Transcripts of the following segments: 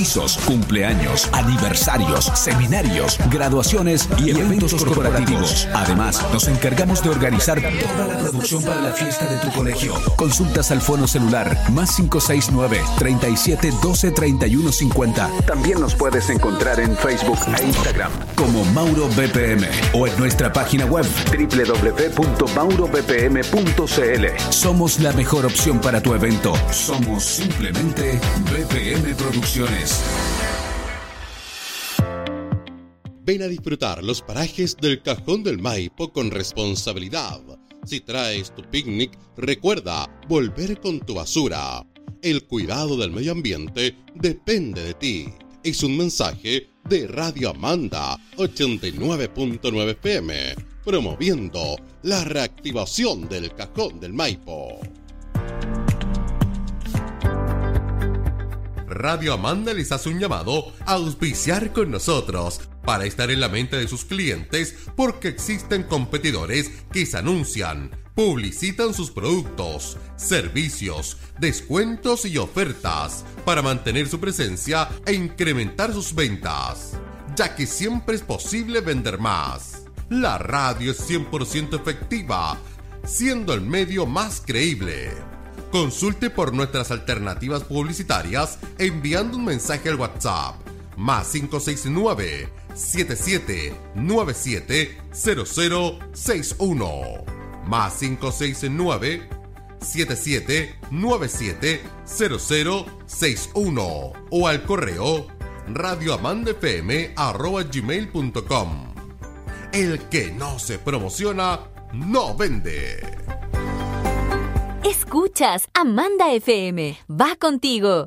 Cumpleaños, aniversarios, seminarios, graduaciones y eventos corporativos. Además, nos encargamos de organizar toda la producción para la fiesta de tu colegio. Consultas al fono celular +569 37 12 31 50. También nos puedes encontrar en Facebook e Instagram como Mauro BPM o en nuestra página web www.maurobpm.cl. Somos la mejor opción para tu evento. Somos simplemente BPM Producciones. Ven a disfrutar los parajes del Cajón del Maipo con responsabilidad. Si traes tu picnic, recuerda volver con tu basura. El cuidado del medio ambiente depende de ti. Es un mensaje de Radio Amanda 89.9 FM, promoviendo la reactivación del Cajón del Maipo. Radio Amanda les hace un llamado a auspiciar con nosotros para estar en la mente de sus clientes, porque existen competidores que se anuncian, publicitan sus productos, servicios, descuentos y ofertas para mantener su presencia e incrementar sus ventas, ya que siempre es posible vender más. La radio es 100% efectiva, siendo el medio más creíble. Consulte por nuestras alternativas publicitarias enviando un mensaje al WhatsApp +569 7797 0061 +569 7797 0061 o al correo radioamandafm@gmail.com. El que no se promociona no vende. Escuchas Amanda FM. Va contigo.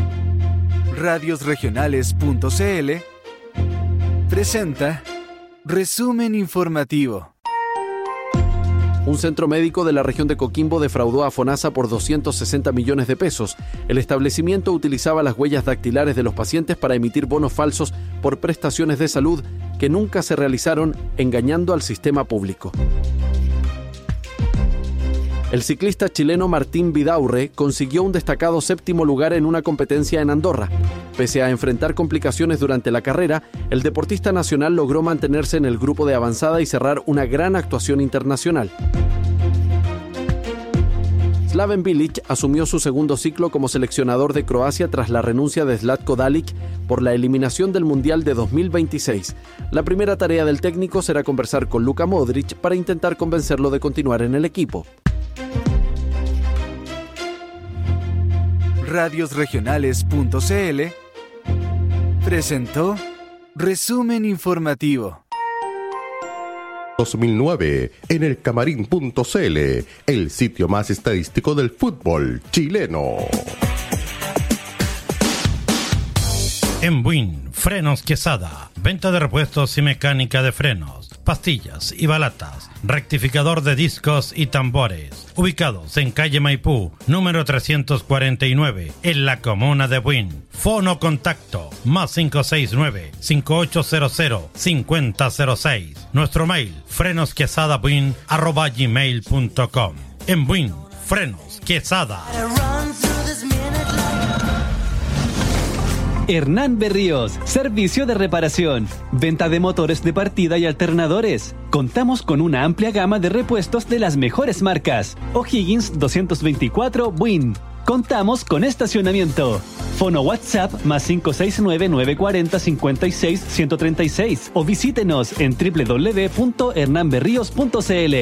Radiosregionales.cl presenta Resumen Informativo. Un centro médico de la región de Coquimbo defraudó a FONASA por 260 millones de pesos. El establecimiento utilizaba las huellas dactilares de los pacientes para emitir bonos falsos por prestaciones de salud que nunca se realizaron, engañando al sistema público. El ciclista chileno Martín Vidaurre consiguió un destacado 7º lugar en una competencia en Andorra. Pese a enfrentar complicaciones durante la carrera, el deportista nacional logró mantenerse en el grupo de avanzada y cerrar una gran actuación internacional. Slaven Bilic asumió su segundo ciclo como seleccionador de Croacia tras la renuncia de Zlatko Dalic por la eliminación del Mundial de 2026. La primera tarea del técnico será conversar con Luka Modric para intentar convencerlo de continuar en el equipo. Radiosregionales.cl presentó Resumen Informativo. 2009 en el Camarín.cl, el sitio más estadístico del fútbol chileno. En Buin, Frenos Quesada, venta de repuestos y mecánica de frenos, pastillas y balatas, rectificador de discos y tambores, ubicados en calle Maipú, número 349, en la comuna de Buin. Fono contacto +569-5800-5006. Nuestro mail, frenosquesadabuin@gmail.com. En Buin, Frenos Quesada. Hernán Berríos, servicio de reparación, venta de motores de partida y alternadores. Contamos con una amplia gama de repuestos de las mejores marcas. O'Higgins 224 Buin. Contamos con estacionamiento. Fono WhatsApp +569-940-56-136 o visítenos en www.hernanberrios.cl.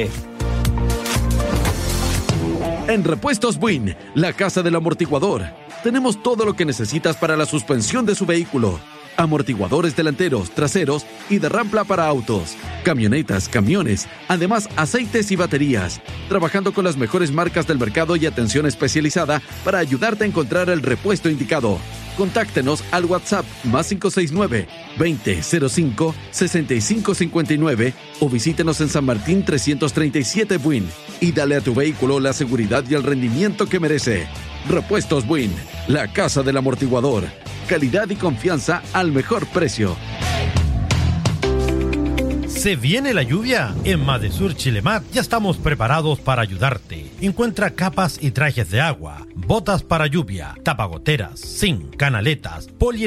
En Repuestos Buin, la casa del amortiguador. Tenemos todo lo que necesitas para la suspensión de su vehículo. Amortiguadores delanteros, traseros y de rampla para autos, camionetas, camiones, además aceites y baterías. Trabajando con las mejores marcas del mercado y atención especializada para ayudarte a encontrar el repuesto indicado. Contáctenos al WhatsApp +569-2005-6559 o visítenos en San Martín 337 Buin y dale a tu vehículo la seguridad y el rendimiento que merece. Repuestos Buin, la casa del amortiguador. Calidad y confianza al mejor precio. ¿Se viene la lluvia? En Madesur Chilemat ya estamos preparados para ayudarte. Encuentra capas y trajes de agua, botas para lluvia, tapagoteras, zinc, canaletas,